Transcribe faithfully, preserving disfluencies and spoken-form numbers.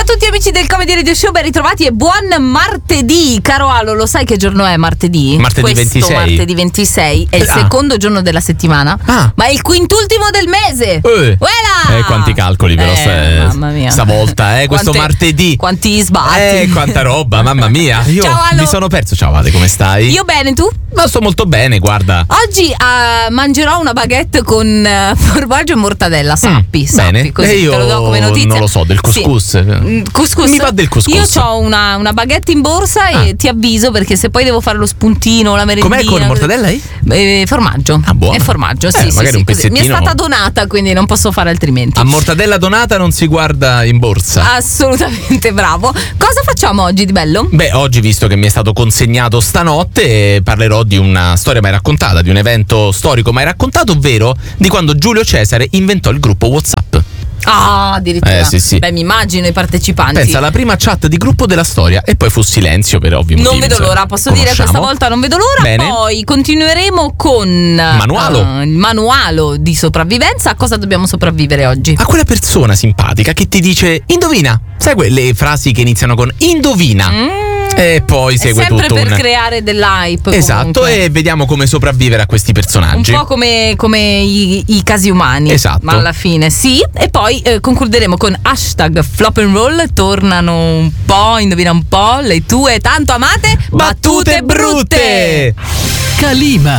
a tutti amici del Comedy Radio Show, ben ritrovati e buon martedì. Caro Alo, lo sai che giorno è martedì? Martedì Questo ventisei. martedì ventisei è il Ah. secondo giorno della settimana, Ah. ma è il quintultimo del mese. Eh. Uela! Eh, quanti calcoli però Eh, sta- mamma mia. stavolta, eh, questo Quante- martedì. Quanti sbatti. Eh, quanta roba, mamma mia. Io Ciao, Alo. mi sono perso. Ciao Ade, come stai? Io bene, tu? Ma sto molto bene, guarda. Oggi eh, mangerò una baguette con eh, formaggio e mortadella, sappi, Mm, sappi, bene. così E io te lo do come notizia. non lo so, del couscous. Sì. Mm, couscous. Mi va del couscous. Io ho una, una baguette in borsa Ah. e ti avviso, perché se poi devo fare lo spuntino, la merendina. Com'è con mortadella? Eh? Eh, formaggio. Ah, buono. È formaggio, Eh, sì, sì, magari sì, un così. Mi è pezzettino. stata donata, quindi non posso fare altrimenti. A mortadella donata non si guarda in borsa. Assolutamente bravo. Cosa facciamo oggi di bello? Beh, oggi, visto che mi è stato consegnato stanotte, parlerò di una storia mai raccontata, di un evento storico mai raccontato, ovvero di quando Giulio Cesare inventò il gruppo WhatsApp. Ah, addirittura. Eh, sì, sì. Beh, mi immagino i partecipanti. Pensa, la prima chat di gruppo della storia, e poi fu silenzio per ovvi motivi. Non vedo insomma, l'ora, posso dire conosciamo. questa volta non vedo l'ora. Bene. Poi continueremo con Manualo. eh, il manualo di sopravvivenza. A cosa dobbiamo sopravvivere oggi? A quella persona simpatica che ti dice indovina. Sai quelle frasi che iniziano con indovina? Mm, E poi è segue sempre tutto per un creare dell'hype. Esatto, comunque. e vediamo come sopravvivere a questi Un personaggi. po' come, come i, i casi umani. Esatto. Ma alla fine sì. E poi eh, concluderemo con hashtag flop and roll. Tornano un po', indovina un po', le tue tanto amate battute brutte. Calima.